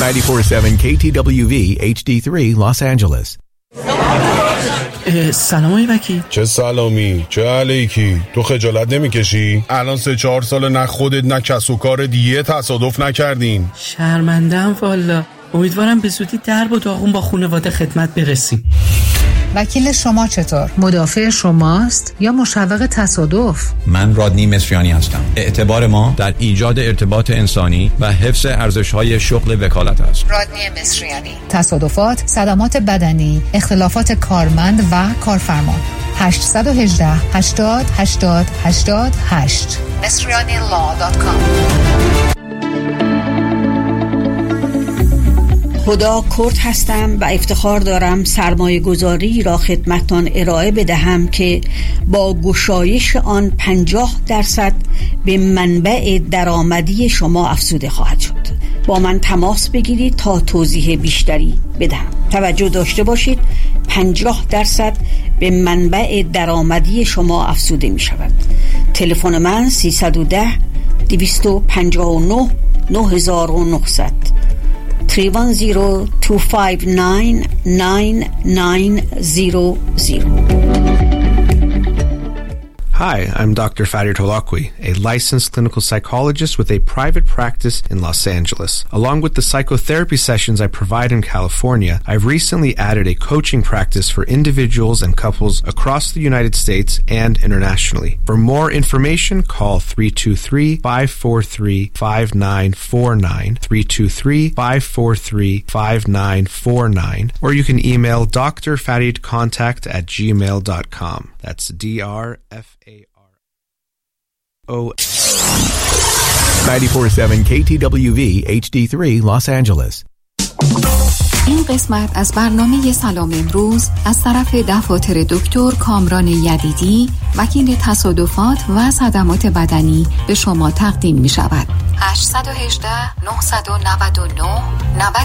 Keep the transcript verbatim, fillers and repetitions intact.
نود و چهار ممیز هفت کی تی دبلیو وی اچ دی سه Los Angeles. سلام آقای وکیل. چه سلامی، چه علیکی؟ تو خجالت نمیکشی؟ الان سه چهار سال نه خودت نه کس و کار دیگه تصادف نکردین. شرمنده‌ام والا. امیدوارم به زودی درب و داغون با خانواده خدمت برسیم. وکیل شما چطور؟ مدافع شماست یا مشوق تصادف؟ من رادنی مصریانی هستم. اعتبار ما در ایجاد ارتباط انسانی و حفظ ارزش‌های شغل وکالت است. رادنی مصریانی. تصادفات، صدمات بدنی، اختلافات کارمند و کارفرما. هشت یک هشت هشتاد هشتاد هشتاد هشت مصریانی لا دات کام. خدا کرد هستم و افتخار دارم سرمایه گذاری را خدمتتان ارائه بدهم که با گشایش آن پنجاه درصد به منبع درآمدی شما افزوده خواهد شد. با من تماس بگیرید تا توضیح بیشتری بدهم. توجه داشته باشید پنجاه درصد به منبع درآمدی شما افزوده می شود. تلفن من سیصد و ده دویست و پنجاه و نه نه هزار و نهصد three one zero two five nine nine nine zero zero. Hi, I'm Doctor Farid Holakwi, a licensed clinical psychologist with a private practice in Los Angeles. Along with the psychotherapy sessions I provide in California, I've recently added a coaching practice for individuals and couples across the United States and internationally. For more information, call three two three, five four three, five nine four nine, three two three, five four three, five nine four nine, or you can email d r farid contact at gmail dot com. That's D R F A R O نود و چهار ممیز هفت کی تی دبلیو وی اچ دی سه Los Angeles. این قسمت از برنامه سلام امروز از طرف دفاتر دکتر کامران یدیدی، وکیل تصادفات و صدمات بدنی به شما تقدیم می شود. هشت یک هشت نه نه نه